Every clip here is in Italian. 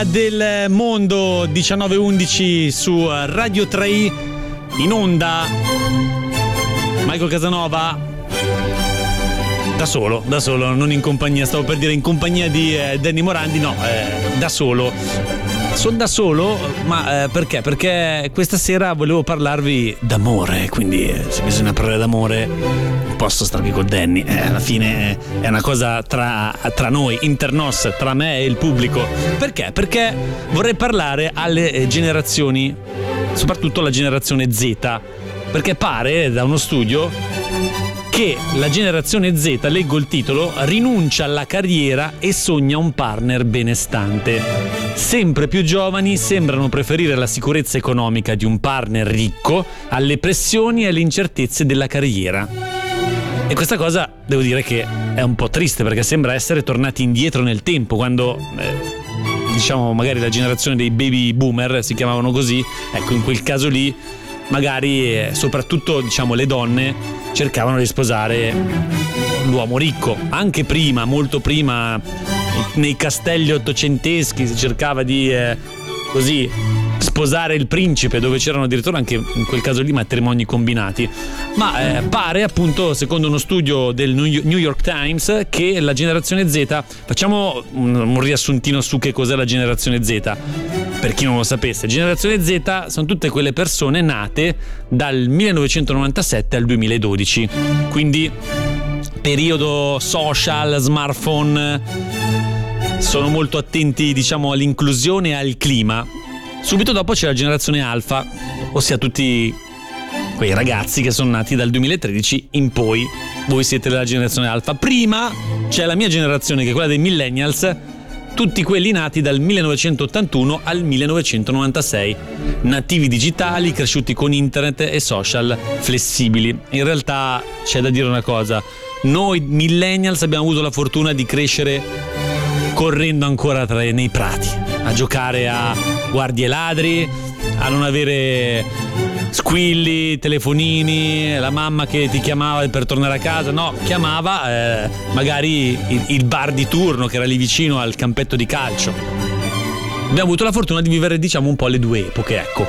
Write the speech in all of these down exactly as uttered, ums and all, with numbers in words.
Del mondo diciannove undici su Radio tre in onda Michael Casanova da solo, da solo, non in compagnia, stavo per dire in compagnia di eh, Danny Morandi, no, eh, da solo. Sono da solo, ma eh, perché? Perché questa sera volevo parlarvi d'amore, quindi eh, se bisogna parlare d'amore non posso starvi con Danny, eh, alla fine è una cosa tra, tra noi, internos, tra me e il pubblico. Perché? Perché vorrei parlare alle generazioni, soprattutto la generazione Z, perché pare da uno studio che la generazione Z, leggo il titolo, rinuncia alla carriera e sogna un partner benestante. Sempre più giovani sembrano preferire la sicurezza economica di un partner ricco alle pressioni e alle incertezze della carriera. E questa cosa devo dire che è un po' triste, perché sembra essere tornati indietro nel tempo, quando eh, diciamo magari la generazione dei baby boomer si chiamavano così, ecco, in quel caso lì magari eh, soprattutto diciamo le donne cercavano di sposare l'uomo ricco. Anche prima, molto prima, nei castelli ottocenteschi si cercava di eh, così sposare il principe, dove c'erano addirittura anche in quel caso lì matrimoni combinati. Ma eh, pare appunto, secondo uno studio del New York Times, che la generazione Z, facciamo un, un riassuntino su che cos'è la generazione Z per chi non lo sapesse. Generazione Z sono tutte quelle persone nate dal millenovecentonovantasette al duemiladodici, quindi periodo social, smartphone, sono molto attenti diciamo all'inclusione e al clima. Subito dopo c'è la generazione Alfa, ossia tutti quei ragazzi che sono nati dal duemilatredici in poi. Voi siete della generazione Alfa. Prima c'è la mia generazione, che è quella dei millennials, tutti quelli nati dal millenovecentottantuno al millenovecentonovantasei, nativi digitali, cresciuti con internet e social flessibili. In realtà c'è da dire una cosa: noi millennials abbiamo avuto la fortuna di crescere correndo ancora tra, nei prati, a giocare a guardie ladri, a non avere squilli, telefonini, la mamma che ti chiamava per tornare a casa, no, chiamava eh, magari il, il bar di turno che era lì vicino al campetto di calcio. Abbiamo avuto la fortuna di vivere diciamo un po' le due epoche, ecco,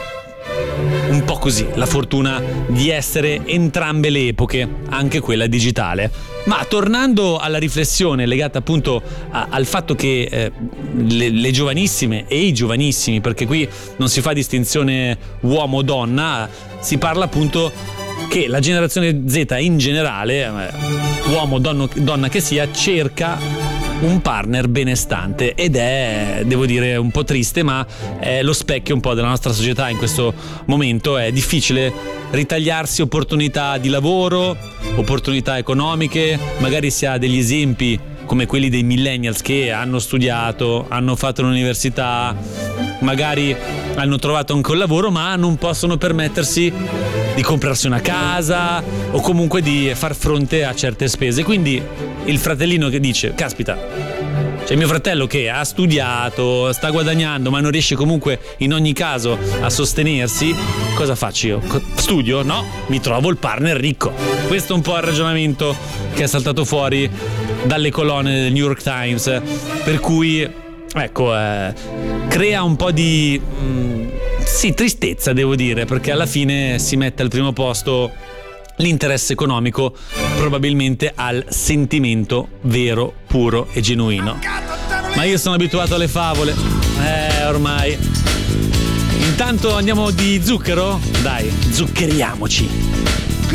un po' così, la fortuna di essere entrambe le epoche, anche quella digitale. Ma tornando alla riflessione legata appunto a, al fatto che eh, le, le giovanissime e i giovanissimi, perché qui non si fa distinzione uomo-donna, si parla appunto che la generazione Z in generale, eh, uomo, donno, donna che sia, cerca un partner benestante, ed è, devo dire, un po' triste, ma è lo specchio un po' della nostra società in questo momento. È difficile ritagliarsi opportunità di lavoro, opportunità economiche. Magari si ha degli esempi come quelli dei millennials che hanno studiato, hanno fatto l'università, magari hanno trovato anche un lavoro, ma non possono permettersi di comprarsi una casa o comunque di far fronte a certe spese. Quindi il fratellino che dice: caspita, c'è mio fratello che ha studiato, sta guadagnando, ma non riesce comunque in ogni caso a sostenersi, cosa faccio io? Studio? No, mi trovo il partner ricco. Questo è un po' il ragionamento che è saltato fuori dalle colonne del New York Times, per cui ecco, eh, crea un po' di mh, sì, tristezza, devo dire, perché alla fine si mette al primo posto l'interesse economico, probabilmente al sentimento vero, puro e genuino. Ma io sono abituato alle favole, eh ormai. Intanto andiamo di zucchero? Dai, zuccheriamoci.